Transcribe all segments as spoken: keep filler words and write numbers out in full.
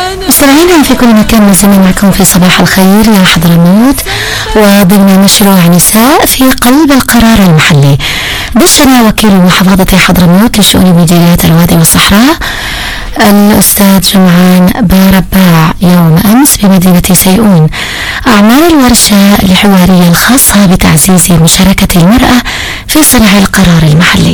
مستمعينا في كل مكان، ما زلنا معكم في صباح الخير يا حضرموت وضمن مشروع نساء في قلب القرار المحلي. دشنا وكيل محافظة حضرموت لشؤون مديريات الوادي والصحراء الأستاذ جمعان بارباع يوم أمس بمدينة سيئون أعمال الورشة الحوارية الخاصة بتعزيز مشاركة المرأة في صنع القرار المحلي.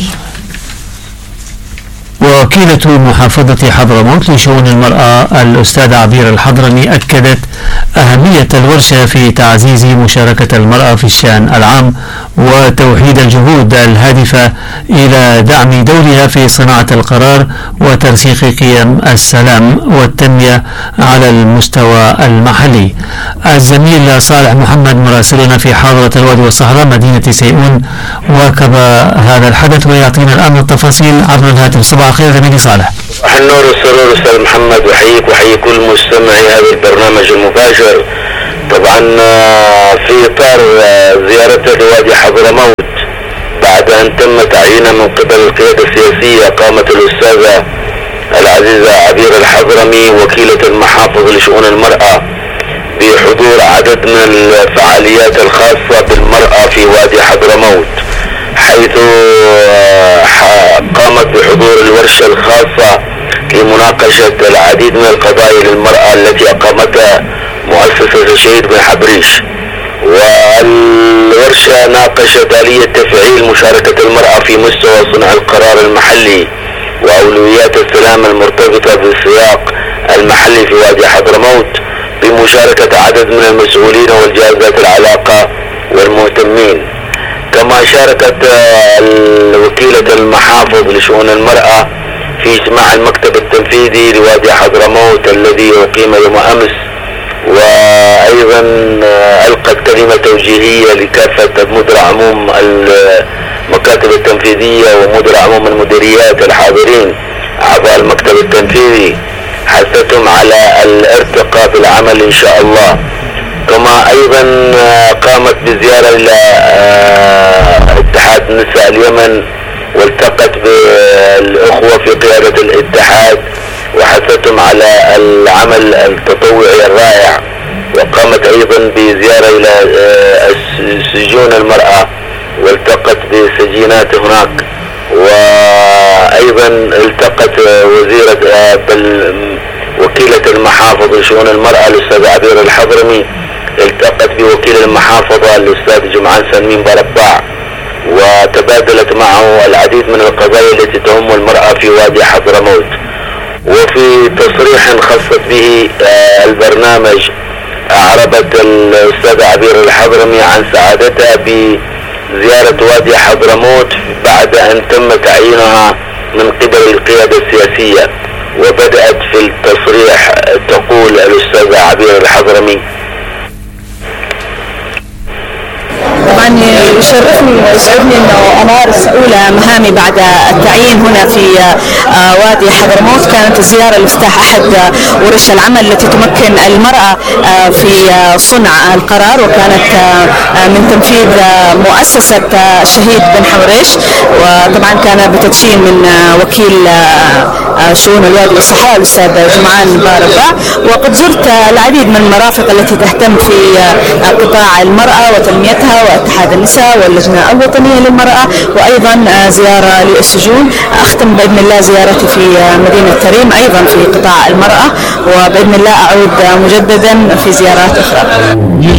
وكيلة محافظة حضرموت لشؤون المرأة الأستاذة عبير الحضرمي أكدت أهمية الورشة في تعزيز مشاركة المرأة في الشأن العام وتوحيد الجهود الهادفة إلى دعم دورها في صناعة القرار وترسيخ قيم السلام والتنمية على المستوى المحلي. الزميل صالح محمد مراسلنا في حاضرة الوادي والصحراء مدينة سيئون واكب هذا الحدث ويعطينا الآن التفاصيل عبر الهاتف. صباح الخير زميلي صالح. صباح النور والسرور أستاذ محمد، وحييك وحيي كل مستمعي هذا البرنامج المباشر. طبعا في إطار زيارته لوادي حضرموت بعد أن تم تعيينها من قبل القيادة السياسية، قامت الأستاذة العزيزة عبير الحضرمي وكيلة المحافظ لشؤون المرأة بحضور عدد من الفعاليات الخاصة بالمرأة في وادي حضرموت، حيث قامت بحضور الورشة الخاصة لمناقشة العديد من القضايا للمرأة التي أقامتها مؤسسة الشهيد بن حبريش. والورشة ناقشت آلية تفعيل مشاركة المرأة في مستوى صنع القرار المحلي وأولويات السلام المرتبطة بالسياق المحلي في وادي حضرموت بمشاركة عدد من المسؤولين والجهات العلاقة والمهتمين. كما شاركت وكيلة المحافظ لشؤون المرأة في اجتماع المكتب التنفيذي لوادي حضرموت الذي أقيم يوم أمس، وأيضا ألقت كلمة توجيهية لكافة مدراء عموم المكاتب التنفيذية ومدراء عموم المديريات الحاضرين أعضاء المكتب التنفيذي، حثتهم على الارتقاء بالعمل إن شاء الله. كما أيضا قامت بزيارة إلى اتحاد نساء اليمن والتقت بالأخوة في قيادة الاتحاد وحثتهم على العمل التطوعي الرائع. وقامت أيضا بزيارة إلى سجون المرأة والتقت بسجينات هناك. وأيضا التقت وزيرة وكيلة المحافظ لشؤون المرأة الأستاذ عبير الحضرمي، التقت بوكيل المحافظة الأستاذ جمعان سلمين بارباع، وتبادلت معه العديد من القضايا التي تهم المرأة في وادي حضرموت. وفي تصريح خصت به البرنامج أعربت الأستاذ عبير الحضرمي عن سعادتها بزيارة وادي حضرموت بعد أن تم تعيينها من قبل القيادة السياسية. وبدأت في التصريح تقول الأستاذة عبير الحضرمي: طبعا يشرفني ويسعدني انه امارس اولى مهامي بعد التعيين هنا في وادي حضرموت. كانت الزياره لافتتاح احد ورش العمل التي تمكن المراه في صنع القرار، وكانت من تنفيذ مؤسسه الشهيد بن حبريش، وطبعا كان بتدشين من وكيل شؤون الوادي والصحراء الاستاذ جمعان بارباع. وقد زرت العديد من المرافق التي تهتم في قطاع المراه وتنميتها واتحاد النساء واللجنة الوطنية للمرأة، وأيضا زيارة للسجون. أختم بإذن الله زيارتي في مدينة تريم أيضا في قطاع المرأة، وبإذن الله أعود مجددا في زيارات أخرى.